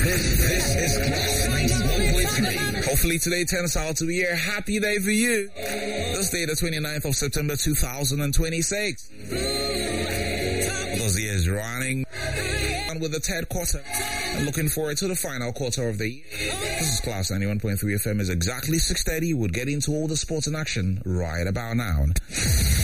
This is Class 91.3. Hopefully today turns out to be a happy day for you. This day, the 29th of September 2026. Because the year is running on with the third quarter. I'm looking forward to the final quarter of the year. This is Class 91.3 FM. Is exactly 6:30. We'll get into all the sports in action right about now.